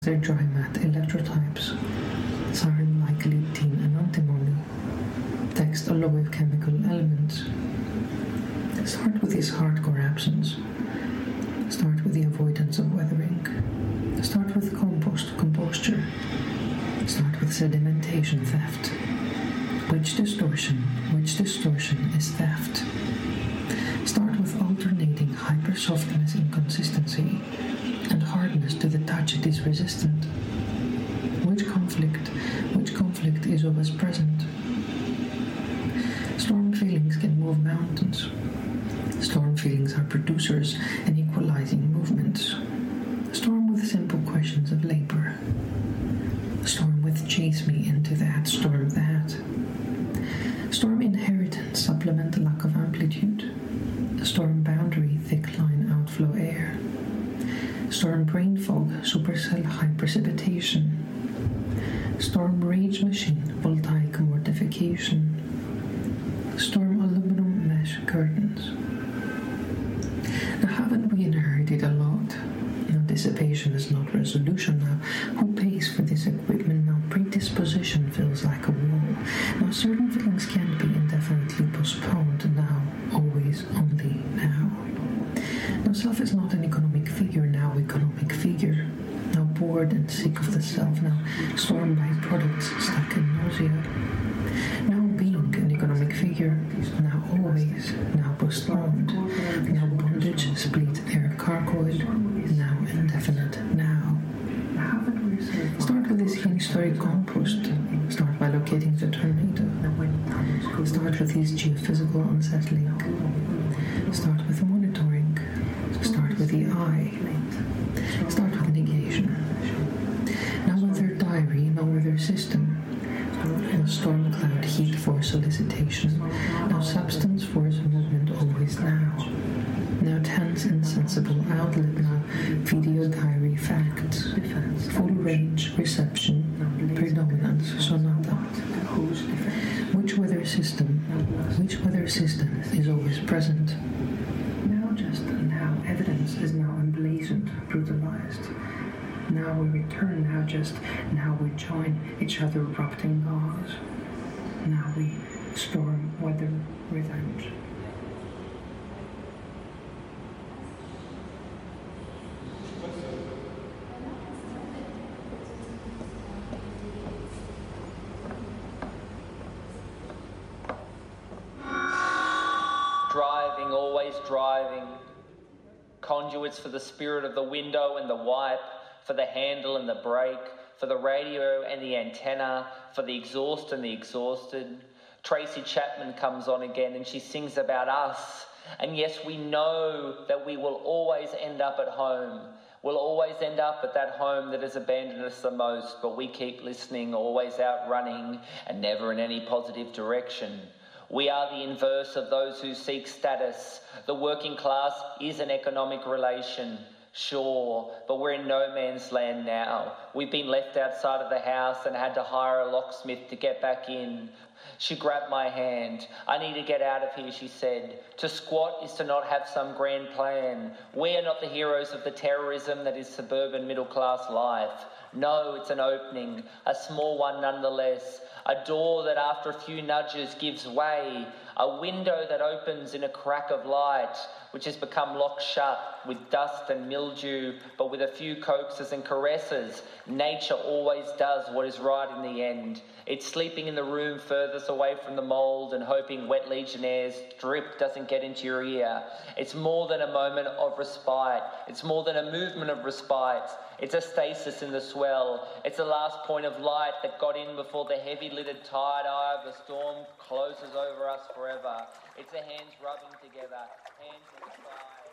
Their dry matte electrotypes, sarin-like leadine and antimony, text along with chemical elements. Start with his hardcore absence. Start with the avoidance of weathering. Start with composture. Start with sedimentation theft. Which distortion is theft? Start with alternating hyper-softness inconsistency and hardness to the touch it is resistant. Which conflict is always present? Storm feelings can move mountains. Storm feelings are producers and equalizing movements. Storm with simple questions of labor. Storm with chase me into that, storm that. Storm inheritance, supplement the lack of amplitude. Storm boundary, thick line outflow air. Storm brain fog, supercell high precipitation. Storm rage machine, voltaic mortification. Storm aluminum mesh curtains. Now haven't we inherited a lot? Now dissipation is not resolution. Now who pays for this equipment? Now predisposition feels like a wall. Now certain feelings can't be indefinitely postponed. Now, always, only now. Now self is not an economic figure. Now economic figure. Now bored and sick of the self. Now storm byproducts stuck in nausea. Now being an economic figure. Now always. Now postponed. Now bondage, split air carcoid. Now indefinite. Now. Start with this hinge story compost. Start by locating the tornado. Start with his geophysical unsettling. Start with monitoring. Start with the eye. Start with negation. Now with their diary, now with their system. Now storm cloud heat for solicitation. Now substance force movement always now. Now tense insensible outlet. Now video diary facts. Full range reception. Predominance sonata. Which weather system is always present? Now just now evidence is now emblazoned, brutalized. Now we return, now we join each other wrapped in gauze. Now we storm, weather, revenge. Driving, always driving. Conduits for the spirit of the window and the wipe, for the handle and the brake, for the radio and the antenna, for the exhaust and the exhausted. Tracy Chapman comes on again and she sings about us. And yes, we know that we will always end up at home. We'll always end up at that home that has abandoned us the most, but we keep listening, always out running and never in any positive direction. We are the inverse of those who seek status. The working class is an economic relation, sure, but we're in no man's land now. We've been left outside of the house and had to hire a locksmith to get back in. She grabbed my hand. I need to get out of here, she said. To squat is to not have some grand plan. We are not the heroes of the terrorism that is suburban middle-class life. No, it's an opening, a small one nonetheless. A door that after a few nudges gives way. A window that opens in a crack of light, which has become locked shut with dust and mildew, but with a few coaxes and caresses. Nature always does what is right in the end. It's sleeping in the room furthest away from the mould and hoping wet Legionnaire's drip doesn't get into your ear. It's more than a moment of respite. It's more than a movement of respite. It's a stasis in the swell. It's the last point of light that got in before the heavy-lidded tide eye of the storm closes over us forever. It's the hands rubbing together, hands in the sky.